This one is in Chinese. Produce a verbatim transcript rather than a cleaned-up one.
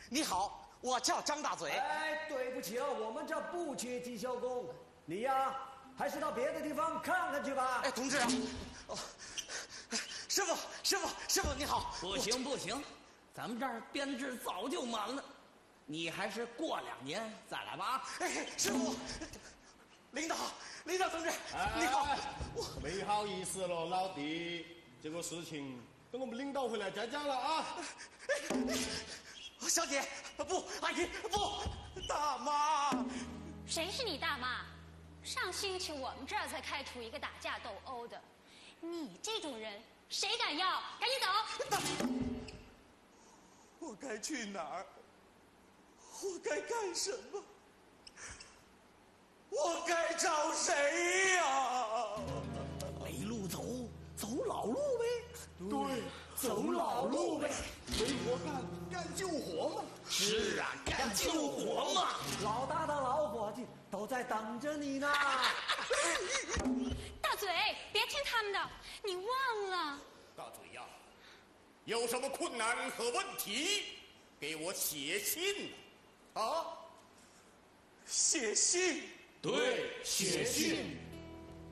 你好，我叫张大嘴。 哎，对不起啊，我们这不缺技校工，你呀，还是到别的地方看看去吧。 哎，同志啊，哦，师傅，师傅，师傅你好。 不行不行，咱们这儿编制早就满了，你还是过两年再来吧。 哎，师傅，领导，领导同志， 哎、 你好。 我没好意思了，老弟，这个事情等我们领导回来再讲了啊。 小姐，不，阿姨，不，大妈。 谁是你大妈？上星期我们这儿才开除一个打架斗殴的，你这种人谁敢要？赶紧走！ 我该去哪儿？我该干什么？我该找谁呀？ 没路走，走老路呗。 对，走老路呗。没活干，干救活嘛。 是啊，干救活嘛。 老大的老伙计都在等着你呢。 大嘴，别听他们的，你忘了。 大嘴呀，有什么困难和问题，给我写信啊！ 写信。 对，写信。